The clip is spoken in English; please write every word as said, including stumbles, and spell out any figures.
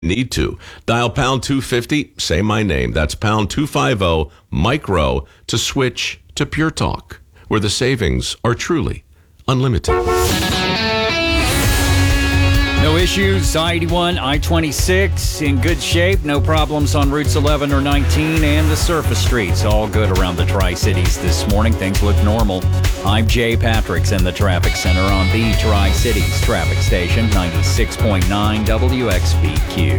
Need to. Dial pound two fifty, say my name. That's pound two fifty, Mike Rowe, to switch to Pure Talk, where the savings are truly unlimited. No issues. I eighty-one, I twenty-six in good shape. No problems on routes eleven or nineteen and the surface streets. All good around the Tri-Cities this morning. Things look normal. I'm Jay Patrick's in the Traffic Center on the Tri-Cities Traffic Station, ninety-six point nine W X B Q.